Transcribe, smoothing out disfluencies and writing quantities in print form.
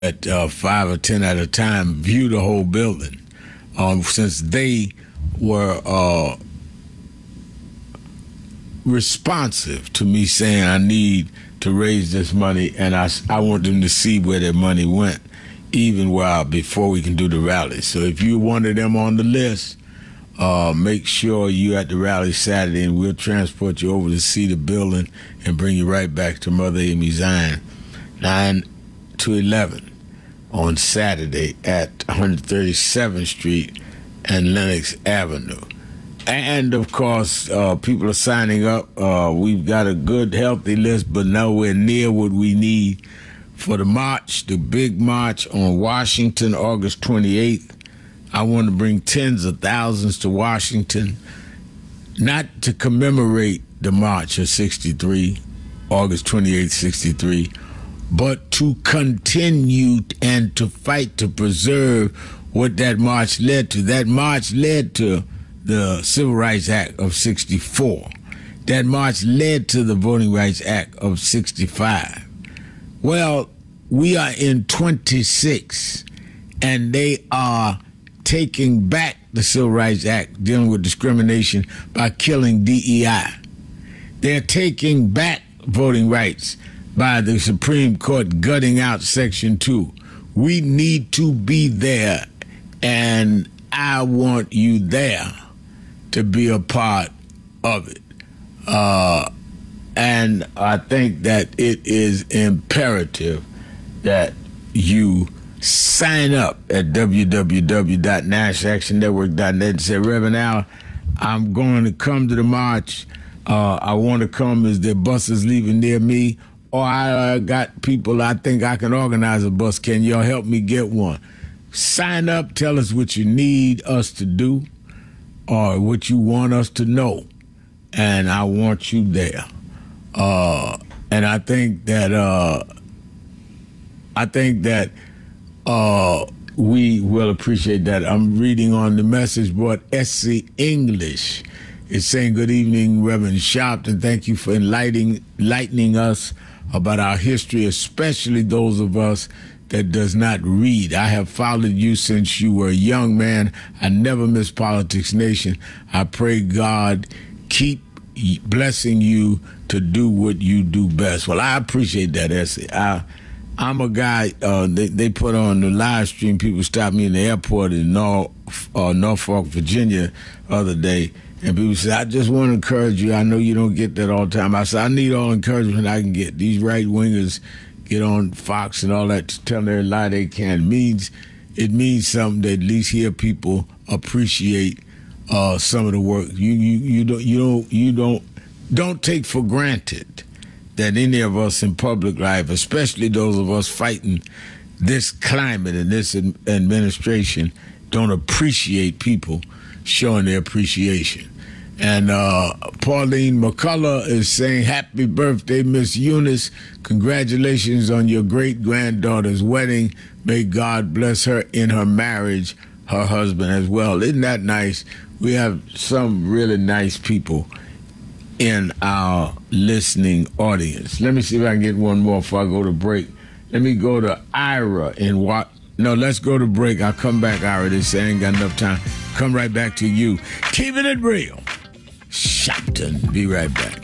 at 5 or 10 at a time view the whole building, since they were responsive to me saying I need to raise this money, and I want them to see where their money went, even before we can do the rally. So if you wanted them on the list, make sure you at the rally Saturday, and we'll transport you over to see the building and bring you right back to Mother Amy Zion, 9 to 11 on Saturday at 137th Street and Lenox Avenue. And, of course, people are signing up. We've got a good, healthy list, but nowhere near what we need for the march, the big march on Washington, August 28th. I want to bring tens of thousands to Washington, not to commemorate the March of 63, August 28th, 63, but to continue and to fight to preserve what that march led to. That march led to the Civil Rights Act of 64. That march led to the Voting Rights Act of 65. Well, we are in 26, and they are taking back the Civil Rights Act dealing with discrimination by killing DEI. They're taking back voting rights by the Supreme Court gutting out Section 2. We need to be there, and I want you there to be a part of it. And I think that it is imperative that you sign up at www.nationalactionnetwork.net and say, Reverend Al, I'm going to come to the march. I want to come. Is there buses leaving near me? Or I got people, I think I can organize a bus. Can y'all help me get one? Sign up. Tell us what you need us to do or what you want us to know. And I want you there. And I think that we will appreciate that. I'm reading on the message board. SC English is saying, good evening, Reverend Sharpton. Thank you for enlightening us about our history, especially those of us that does not read. I have followed you since you were a young man. I never miss Politics Nation. I pray God keep blessing you to do what you do best. Well, I appreciate that, Essie. I'm a guy, they put on the live stream, people stopped me in the airport in Norfolk, Virginia the other day, and people said, I just want to encourage you. I know you don't get that all the time. I said, I need all encouragement I can get. These right-wingers get on Fox and all that to tell their lie they can. It means something to at least hear people appreciate some of the work. You don't take for granted that any of us in public life, especially those of us fighting this climate and this administration, don't appreciate people showing their appreciation. And Pauline McCullough is saying, happy birthday, Miss Eunice. Congratulations on your great-granddaughter's wedding. May God bless her in her marriage, her husband as well. Isn't that nice? We have some really nice people in our listening audience. Let me see if I can get one more before I go to break. Let me go to Ira in what? No, let's go to break. I'll come back, Ira. They say I ain't got enough time. Come right back to you. Keeping it real. Shopton. Be right back.